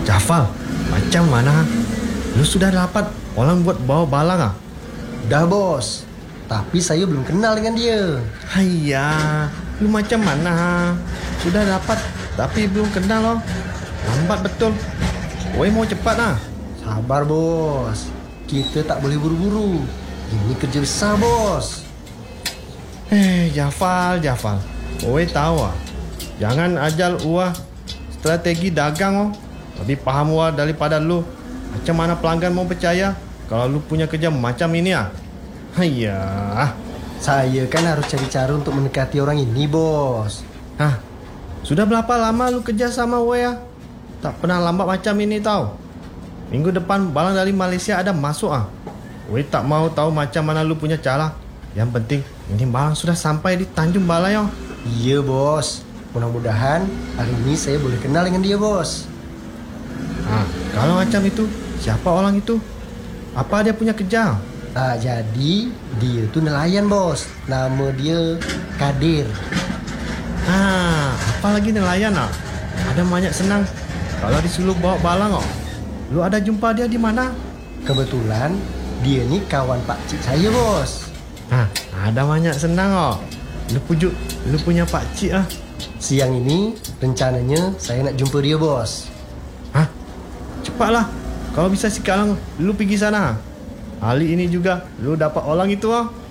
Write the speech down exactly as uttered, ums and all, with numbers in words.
Jafal, macam mana? Lu sudah dapat orang buat bawa balang ah? Dah bos, tapi saya belum kenal dengan dia. Hayya, lu macam mana? Sudah dapat tapi belum kenal loh. Lambat betul. Woi mau cepat ah. Sabar bos, kita tak boleh buru-buru. Ini kerja besar bos. Eh, Jafal, Jafal. Woi tahu ah. Jangan ajal uah strategi dagang oh. Lebih paham uah daripada lu. Macam mana pelanggan mau percaya kalau lu punya kerja macam ini ah? Hayya. Saya kan harus cari cara untuk mendekati orang ini bos. Hah? Sudah berapa lama lu kerja sama Wei ah? Tak pernah lambat macam ini tau. Minggu depan balang dari Malaysia ada masuk ah. Wei tak mau tahu macam mana lu punya cara. Yang penting ini balang sudah sampai di Tanjung Balai oh. Iya bos, mudah-mudahan hari ini saya boleh kenal dengan dia bos. Ah, kalau macam itu, siapa orang itu? Apa dia punya kerja? Ah, jadi dia tuh nelayan bos. Nama dia Kadir. Ah, apa lagi nelayan ah? Ada banyak senang. Kalau disuruh bawa balang oh. Lu ada jumpa dia di mana? Kebetulan dia nih kawan Pak Cik saya bos. Ah, ada banyak senang oh. Lu pujuk, lu punya Pak Cik ah. Siang ini rencananya saya nak jumpa dia bos. Hah? Cepatlah. Kalau bisa sekarang lu pergi sana. Hari ini juga lu dapat orang itu ah.